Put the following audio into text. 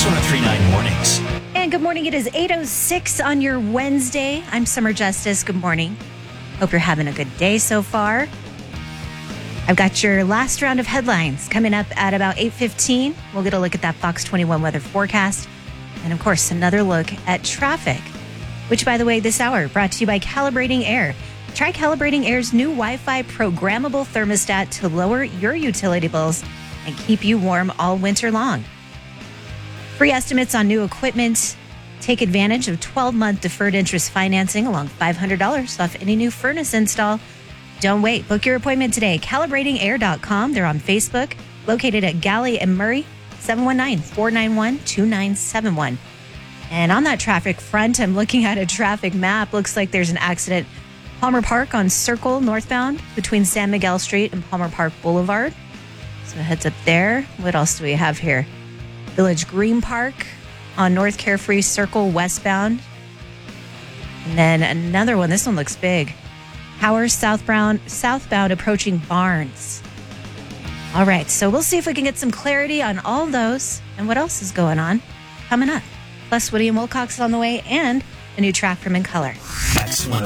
1039 Mornings. And good morning. It is 8:06 on your Wednesday. I'm Summer Justice. Good morning. Hope you're having a good day so far. I've got your last round of headlines coming up at about 8:15. We'll get a look at that Fox 21 weather forecast. And of course, another look at traffic, which, by the way, this hour brought to you by Calibrating Air. Try Calibrating Air's new Wi-Fi programmable thermostat to lower your utility bills and keep you warm all winter long. Free estimates on new equipment. Take advantage of 12-month deferred interest financing along $500 off any new furnace install. Don't wait. Book your appointment today. CalibratingAir.com. They're on Facebook, located at Galley and Murray, 719-491-2971. And on that traffic front, I'm looking at a traffic map. Looks like there's an accident. Palmer Park on Circle northbound between San Miguel Street and Palmer Park Boulevard. So heads up there. What else do we have here? Village Green Park on North Carefree Circle westbound. And then another one. This one looks big. Powers southbound approaching Barnes. All right, so we'll see if we can get some clarity on all those and what else is going on coming up. Plus, Woody and Wilcox on the way and a new track from In Color. X103.